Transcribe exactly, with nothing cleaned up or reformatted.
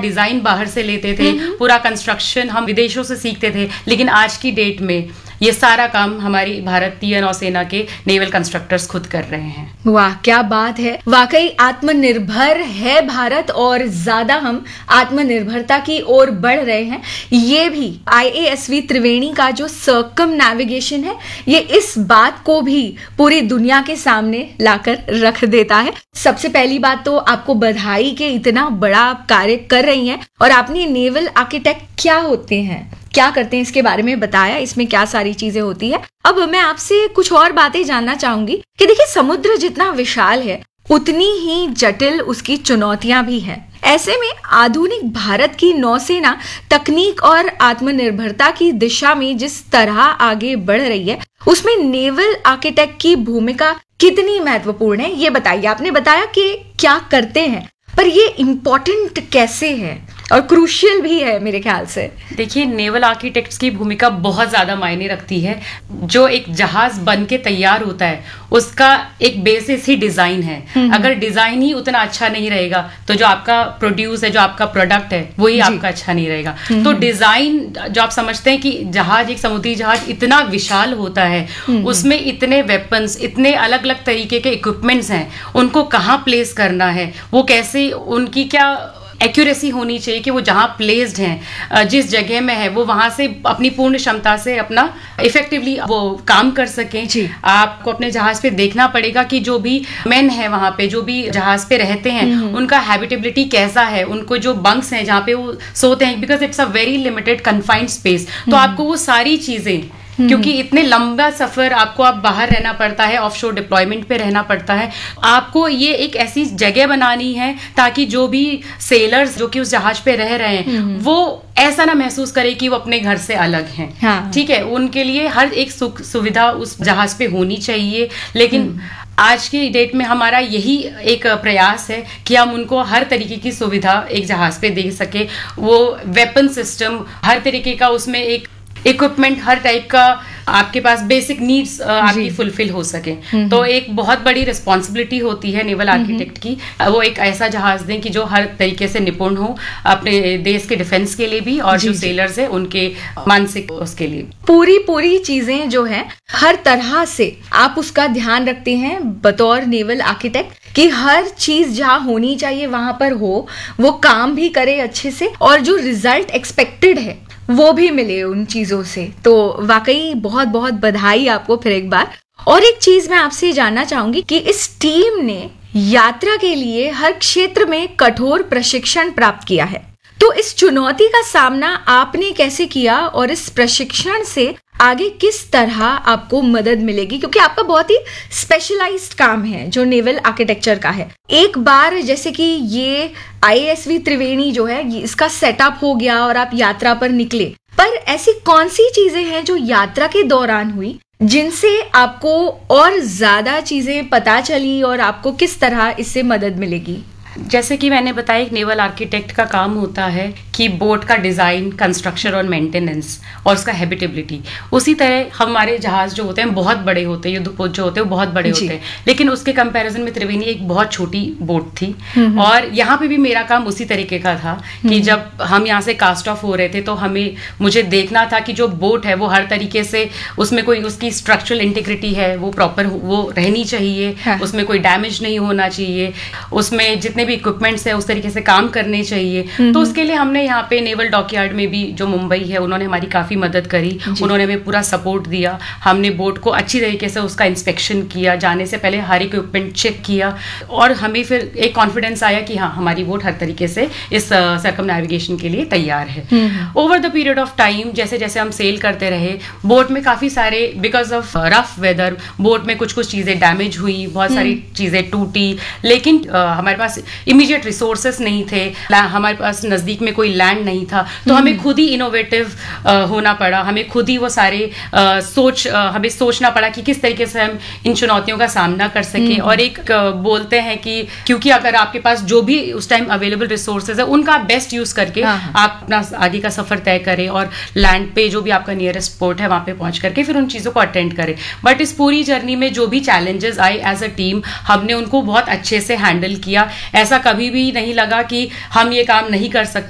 Design बाहर से लेते थे, पूरा कंस्ट्रक्शन हम विदेशों से सीखते थे, लेकिन आज की डेट में ये सारा काम हमारी भारतीय नौसेना के नेवल कंस्ट्रक्टर्स खुद कर रहे हैं। वाह, क्या बात है। वाकई आत्मनिर्भर है भारत और ज्यादा हम आत्मनिर्भरता की ओर बढ़ रहे हैं। ये भी आई ए एस वी त्रिवेणी का जो सर्कम नेविगेशन है, ये इस बात को भी पूरी दुनिया के सामने लाकर रख देता है। सबसे पहली बात तो आपको बधाई के इतना बड़ा कार्य कर रही हैं। और आपने नेवल आर्किटेक्ट क्या होते हैं, क्या करते हैं, इसके बारे में बताया, इसमें क्या सारी चीजें होती है। अब मैं आपसे कुछ और बातें जानना चाहूंगी कि देखिए, समुद्र जितना विशाल है उतनी ही जटिल उसकी चुनौतियां भी हैं। ऐसे में आधुनिक भारत की नौसेना तकनीक और आत्मनिर्भरता की दिशा में जिस तरह आगे बढ़ रही है, उसमें नेवल आर्किटेक्ट की भूमिका कितनी महत्वपूर्ण है, ये बताइए। आपने बताया कि क्या करते हैं, पर ये इम्पोर्टेंट कैसे है और क्रूशियल भी है मेरे ख्याल से। देखिए, नेवल आर्किटेक्ट्स की भूमिका बहुत ज्यादा मायने रखती है। जो एक जहाज बन के तैयार होता है उसका एक बेसिस ही डिजाइन है। अगर डिजाइन ही उतना अच्छा नहीं रहेगा तो जो आपका प्रोड्यूस है, जो आपका प्रोडक्ट है, वही आपका अच्छा नहीं रहेगा। तो डिजाइन, जो आप समझते हैं कि जहाज, एक समुद्री जहाज इतना विशाल होता है, उसमें इतने वेपन्स, इतने अलग अलग तरीके के इक्विपमेंट्स हैं, उनको कहाँ प्लेस करना है, वो कैसे, उनकी क्या एक्यूरेसी होनी चाहिए कि वो जहाँ प्लेस्ड हैं, जिस जगह में है, वो वहां से अपनी पूर्ण क्षमता से अपना इफेक्टिवली वो काम कर सकें। आपको अपने जहाज पे देखना पड़ेगा कि जो भी मैन है वहां पे, जो भी जहाज पे रहते हैं, उनका हैबिटेबिलिटी कैसा है, उनको जो बंक्स हैं जहाँ पे वो सोते हैं, because it's a very limited confined space. तो आपको वो सारी चीजें, क्योंकि इतने लंबा सफर आपको, आप बाहर रहना पड़ता है, ऑफशोर डिप्लॉयमेंट पे रहना पड़ता है, आपको ये एक ऐसी जगह बनानी है ताकि जो भी सेलर्स जो कि उस जहाज पे रह रहे हैं, वो ऐसा ना महसूस करे कि वो अपने घर से अलग हैं। हाँ। ठीक है, उनके लिए हर एक सुख सुविधा उस जहाज पे होनी चाहिए। लेकिन आज की डेट में हमारा यही एक प्रयास है कि हम उनको हर तरीके की सुविधा एक जहाज पे दे सके। वो वेपन सिस्टम, हर तरीके का उसमें एक इक्विपमेंट, हर टाइप का आपके पास बेसिक नीड्स आपकी फुलफिल हो सके। तो एक बहुत बड़ी रिस्पॉन्सिबिलिटी होती है नेवल आर्किटेक्ट की। वो एक ऐसा जहाज दें कि जो हर तरीके से निपुण हो, अपने देश के डिफेंस के लिए भी, और जो सेलर्स है उनके मानसिक उसके लिए। पूरी पूरी चीजें जो है हर तरह से आप उसका ध्यान रखते हैं बतौर नेवल आर्किटेक्ट कि हर चीज जहाँ होनी चाहिए वहां पर हो, वो काम भी करे अच्छे से, और जो रिजल्ट एक्सपेक्टेड है वो भी मिले उन चीजों से। तो वाकई बहुत बहुत बधाई आपको फिर एक बार। और एक चीज मैं आपसे जानना चाहूंगी कि इस टीम ने यात्रा के लिए हर क्षेत्र में कठोर प्रशिक्षण प्राप्त किया है, तो इस चुनौती का सामना आपने कैसे किया और इस प्रशिक्षण से आगे किस तरह आपको मदद मिलेगी, क्योंकि आपका बहुत ही स्पेशलाइज्ड काम है जो नेवल आर्किटेक्चर का है। एक बार जैसे कि ये आई ए एस वी त्रिवेणी जो है, इसका सेटअप हो गया और आप यात्रा पर निकले, पर ऐसी कौन सी चीजें हैं जो यात्रा के दौरान हुई जिनसे आपको और ज्यादा चीजें पता चली और आपको किस तरह इससे मदद मिलेगी? जैसे कि मैंने बताया, एक नेवल आर्किटेक्ट का काम होता है कि बोट का डिज़ाइन, कंस्ट्रक्शन और मेंटेनेंस और उसका हैबिटेबिलिटी। उसी तरह हमारे जहाज जो होते हैं बहुत बड़े होते हैं, युद्धपोत जो होते हैं वो बहुत बड़े होते हैं, लेकिन उसके कंपैरिजन में त्रिवेणी एक बहुत छोटी बोट थी। और यहाँ पे भी मेरा काम उसी तरीके का था कि जब हम यहाँ से कास्ट ऑफ हो रहे थे तो हमें मुझे देखना था कि जो बोट है वो हर तरीके से, उसमें कोई उसकी स्ट्रक्चरल इंटीग्रिटी है वो प्रॉपर वो रहनी चाहिए। हाँ। उसमें कोई डैमेज नहीं होना चाहिए, उसमें जितने भी इक्विपमेंट्स है उस तरीके से काम करने चाहिए। तो उसके लिए हमने यहाँ पे नेवल डॉकयार्ड में भी, जो मुंबई है, उन्होंने हमारी काफी मदद करी, उन्होंने हमें पूरा सपोर्ट दिया। हमने बोट को अच्छी तरीके से उसका इंस्पेक्शन किया, जाने से पहले हर इक्विपमेंट चेक किया, और हमें फिर एक कॉन्फिडेंस आया कि हाँ, हमारी बोट हर तरीके से इस सर्कम नेविगेशन के लिए तैयार है। Over the period of time, जैसे जैसे हम सेल करते रहे, बोट में काफी सारे, because of rough weather, boat में कुछ कुछ चीजें डैमेज हुई, बहुत सारी चीजें टूटी, लेकिन हमारे पास इमीडिएट रिसोर्सेस नहीं थे, हमारे पास नजदीक में कोई लैंड नहीं था, तो हमें खुद ही इनोवेटिव होना पड़ा। हमें खुद ही वो सारे आ, सोच आ, हमें सोचना पड़ा कि किस तरीके से हम इन चुनौतियों का सामना कर सकें। और एक आ, बोलते हैं कि क्योंकि अगर आपके पास जो भी उस टाइम अवेलेबल रिसोर्सेज है उनका बेस्ट यूज करके आप अपना आगे का सफर तय करें और लैंड पे जो भी आपका नियरेस्ट पोर्ट है वहां पे पहुंच करके फिर उन चीजों को अटेंड करें। बट इस पूरी जर्नी में जो भी चैलेंजेस आए एज अ टीम, हमने उनको बहुत अच्छे से हैंडल किया। ऐसा कभी भी नहीं लगा कि हम ये काम नहीं कर सकते।